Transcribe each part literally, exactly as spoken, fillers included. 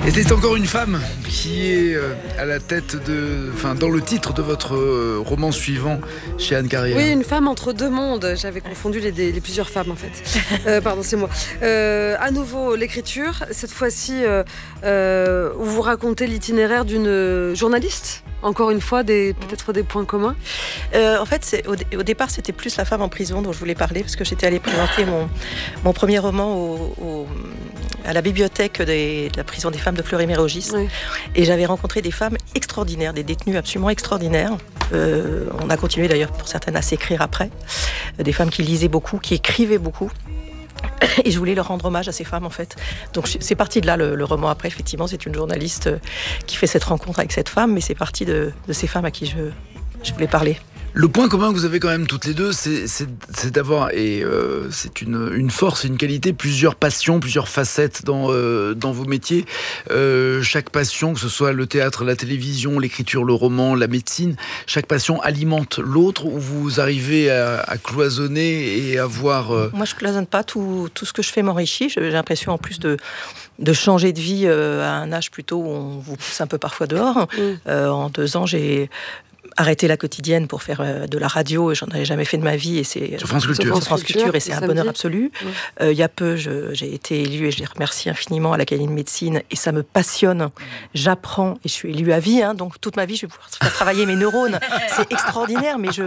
Et c'est encore une femme qui est à la tête de, enfin, dans le titre de votre roman suivant chez Anne Carrière. Oui, une femme entre deux mondes. J'avais confondu les, les plusieurs femmes en fait. Euh, pardon, c'est moi. Euh, à nouveau l'écriture. Cette fois-ci, euh, euh, vous racontez l'itinéraire d'une journaliste. Encore une fois, des, peut-être des points communs. Euh, en fait, c'est, au, au départ, c'était plus la femme en prison dont je voulais parler parce que j'étais allée présenter mon, mon premier roman au, au, à la bibliothèque des, de la prison des femmes de Fleury-Mérogis. Oui. Et j'avais rencontré des femmes extraordinaires, des détenues absolument extraordinaires. Euh, on a continué d'ailleurs pour certaines à s'écrire après. Des femmes qui lisaient beaucoup, qui écrivaient beaucoup. Et je voulais leur rendre hommage à ces femmes en fait. Donc c'est parti de là le, le roman après. Effectivement, c'est une journaliste qui fait cette rencontre avec cette femme, mais c'est parti de, de ces femmes à qui je, je voulais parler. Le point commun que vous avez quand même toutes les deux, c'est, c'est, c'est d'avoir, et euh, c'est une, une force, une qualité, plusieurs passions, plusieurs facettes dans, euh, dans vos métiers. Euh, chaque passion, que ce soit le théâtre, la télévision, l'écriture, le roman, la médecine, chaque passion alimente l'autre, où vous arrivez à, à cloisonner et à voir... Euh... Moi, je ne cloisonne pas, tout, tout ce que je fais m'enrichit. J'ai l'impression en plus de... de changer de vie euh, à un âge plutôt où on vous pousse un peu parfois dehors. Mmh. Euh, en deux ans, j'ai arrêté la quotidienne pour faire euh, de la radio et j'en avais jamais fait de ma vie et c'est sur France Culture, sur France Culture et c'est un bonheur absolu. Mmh. Euh, il y a peu, je, j'ai été élue et je les remercie infiniment à l'Académie de médecine et ça me passionne. J'apprends et je suis élue à vie, hein, donc toute ma vie je vais pouvoir faire travailler mes neurones. C'est extraordinaire, mais je,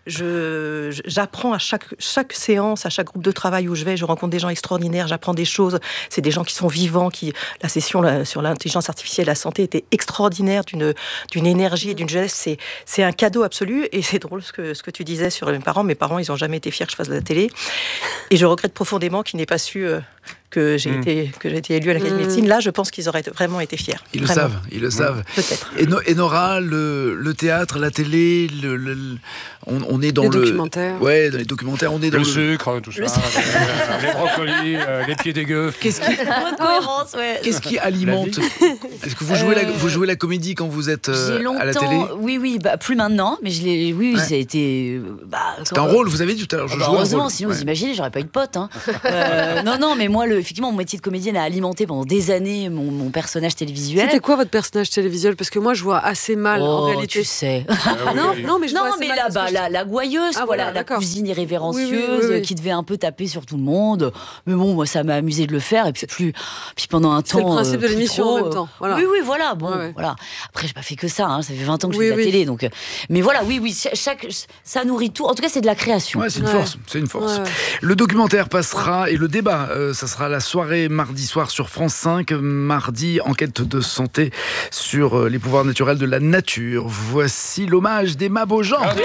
je, j'apprends à chaque, chaque séance, à chaque groupe de travail où je vais, je rencontre des gens extraordinaires, j'apprends des choses. C'est des gens qui sont vivants, qui la session là, sur l'intelligence artificielle, la santé était extraordinaire, d'une, d'une énergie et d'une jeunesse. C'est, c'est un cadeau absolu et c'est drôle ce que, ce que tu disais sur mes parents. Mes parents, ils n'ont jamais été fiers que je fasse de la télé et je regrette profondément qu'ils n'aient pas su euh, que, j'ai mmh. été, que j'ai été élue à l'Académie de médecine. Là, je pense qu'ils auraient vraiment été fiers. Ils vraiment. le savent, ils le savent. Peut-être. Et, no, et Nora, le, le théâtre, la télé, le, le, on, on est dans les le... documentaires. Ouais, dans les documentaires, on est dans le... le... sucre, tout ça, les, euh, les brocolis, euh, les pieds dégueux. Qu'est-ce qui... cohérence, ouais. Qu'est-ce qui alimente? Est-ce que vous jouez, euh... la, vous jouez la comédie quand vous êtes euh, à la télé? Oui, oui, bah, plus maintenant, mais je l'ai, oui, oui, ouais. Ça a été... Bah, c'est un rôle, vous avez dit tout à l'heure. Je bah, joue heureusement, un rôle. sinon ouais. vous imaginez, j'aurais pas eu de pote. Hein. euh, non, non, mais moi, le, effectivement, mon métier de comédienne a alimenté pendant des années mon, mon personnage télévisuel. C'était quoi votre personnage télévisuel? Parce que moi, je vois assez mal oh, en réalité. Tu sais. Ah, non, non, mais je non, vois assez mais mal là, bah, je... la, la gouailleuse, ah, voilà, la cousine irrévérencieuse oui, oui, oui, oui. qui devait un peu taper sur tout le monde. Mais bon, moi, ça m'a amusé de le faire. Et puis, plus, puis pendant un temps. C'est le principe euh, de l'émission trop, en même temps. Voilà. Oui, oui, voilà. Bon, ouais, ouais. voilà. Après, j'ai pas fait que ça. Hein. Ça fait vingt ans que je oui, fais de la oui. télé. Donc, mais voilà, oui, oui. Chaque, ça nourrit tout. En tout cas, c'est de la création. Ouais, c'est une ouais. force. C'est une force. Ouais, ouais. Le documentaire passera et le débat, euh, ça sera la soirée mardi soir sur France cinq. Mardi, enquête de santé sur euh, les pouvoirs naturels de la nature. Voici l'hommage d'Emma Beaujean. Alors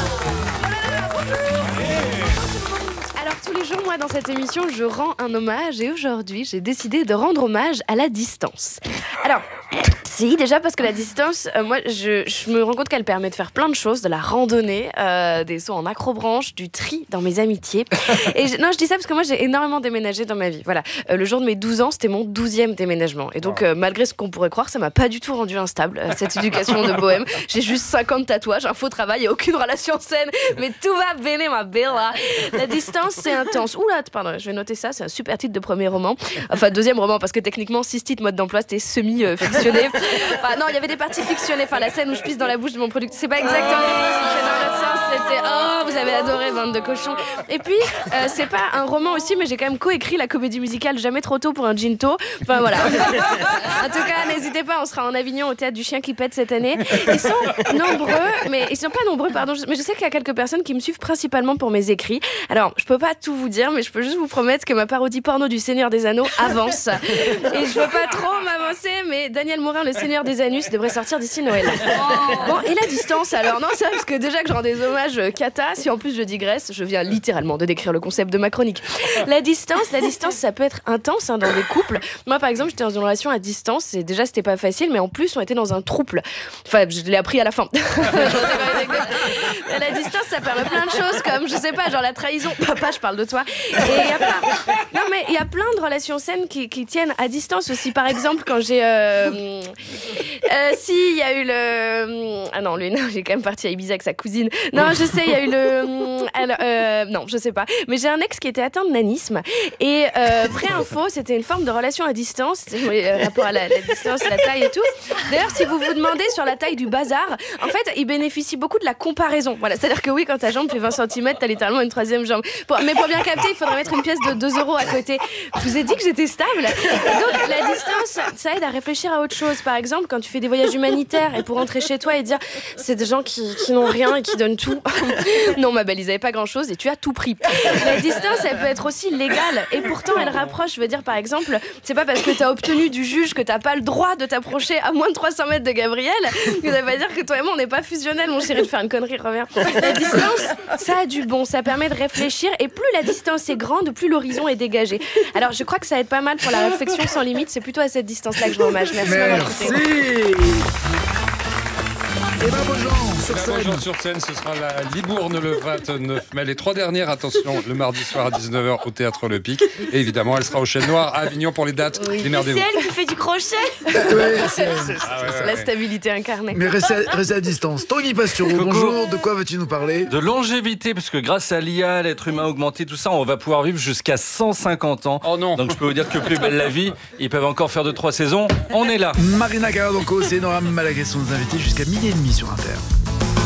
tous les jours, moi dans cette émission, je rends un hommage et aujourd'hui, j'ai décidé de rendre hommage à la distance. Alors, si, déjà parce que la distance, euh, moi je, je me rends compte qu'elle permet de faire plein de choses, de la randonnée, euh, des sauts en acrobranche, du tri dans mes amitiés. Et je, non, je dis ça parce que moi j'ai énormément déménagé dans ma vie. Voilà, euh, le jour de mes douze ans, c'était mon douzième déménagement. Et donc, euh, malgré ce qu'on pourrait croire, ça m'a pas du tout rendu instable, euh, cette éducation de bohème. J'ai juste cinquante tatouages, un faux travail et aucune relation saine. Mais tout va bene, ma bella. La distance, c'est intense. Oula, pardon, je vais noter ça, c'est un super titre de premier roman. Enfin, deuxième roman, parce que techniquement, six titres mode d'emploi, c'était semi-fictionné. Enfin, non, il y avait des parties fictionnées. Enfin, la scène où je pisse dans la bouche de mon producteur, c'est pas exactement. C'était dans l'autre sens. C'était oh, vous avez adoré, bande de cochons. Et puis, euh, c'est pas un roman aussi, mais j'ai quand même coécrit la comédie musicale Jamais trop tôt pour un ginto. Enfin, voilà. En tout cas, n'hésitez pas, on sera en Avignon au théâtre du Chien qui pète cette année. Ils sont nombreux, mais ils sont pas nombreux, pardon. Mais je sais qu'il y a quelques personnes qui me suivent principalement pour mes écrits. Alors, je peux pas tout vous dire, mais je peux juste vous promettre que ma parodie porno du Seigneur des Anneaux avance. Et je veux pas trop m'avancer, mais Daniel Morin, le Seigneur des Anus, devrait sortir d'ici Noël. Bon, et la distance alors? Non, c'est vrai, parce que déjà que je rends des hommages cata, si en plus je digresse, je viens littéralement de décrire le concept de ma chronique. La distance, la distance, ça peut être intense hein, dans des couples. Moi, par exemple, j'étais dans une relation à distance, et déjà, c'était pas facile, mais en plus, on était dans un trouble. Enfin, je l'ai appris à la fin. La distance, ça permet plein de choses, comme, je sais pas, genre la trahison. Papa, je parle de toi. Et il y a plein... Non, mais il y a plein de relations saines qui, qui tiennent à distance aussi. Par exemple, quand j'ai... Euh, euh, si, il y a eu le... Ah non, lui, non, j'ai quand même parti à Ibiza avec sa cousine. Non, je sais, il y a eu le... Alors, euh, non, je sais pas. Mais j'ai un ex qui était atteint de nanisme. Et euh, vraie info, c'était une forme de relation à distance. Euh, rapport à la, la distance, la taille et tout. D'ailleurs, si vous vous demandez sur la taille du bazar, en fait, il bénéficie beaucoup de la comparaison. Voilà, c'est-à-dire que oui, quand ta jambe fait vingt centimètres, t'as littéralement une troisième jambe. Pour, mais pour bien capter, il faudrait mettre une pièce de deux euros à côté. Je vous ai dit que j'étais stable. Et donc, la distance, ça aide à réfléchir à autre chose. Par exemple, quand tu fais des voyages humanitaires et pour rentrer chez toi et dire c'est des gens qui, qui n'ont rien et qui donnent tout. Non, ma belle, ils n'avaient pas grand-chose et tu as tout pris. La distance, elle peut être aussi légale et pourtant, elle rapproche. Je veux dire, par exemple, c'est pas parce que t'as obtenu du juge que t'as pas le droit de t'approcher à moins de trois cents mètres de Gabriel que ça veut pas dire que toi et moi, on n'est pas fusionnels, mon chéri, de faire une connerie, reviens. La distance, ça a du bon, ça permet de réfléchir et plus la distance est grande, plus l'horizon est dégagé. Alors, je crois que ça aide pas mal pour la réflexion sans limite. C'est plutôt à cette distance-là que je rends hommage. Merci. Merci. Et ben, vos gens sur scène. Vos gens sur scène, ce sera la Libourne le vingt-neuf mai. Les trois dernières, attention, le mardi soir à dix-neuf heures au Théâtre Le Pic. Et évidemment, elle sera au Chêne Noir à Avignon pour les dates. Oui. Démerdez-vous. C'est elle qui fait du crochet. Ouais, c'est c'est Ah ouais, ouais, la ouais. stabilité incarnée. Mais restez à, restez à distance. Tanguy Pastureau, bonjour. De quoi vas-tu nous parler? De longévité, parce que grâce à l'I A, l'être humain augmenté, tout ça, on va pouvoir vivre jusqu'à cent cinquante ans. Oh non. Donc je peux vous dire que plus belle la vie, ils peuvent encore faire deux, trois saisons. On est là. Marina Caradonco, c'est Nora Malagré, sont nos invités jusqu'à midi et demi sur Inter.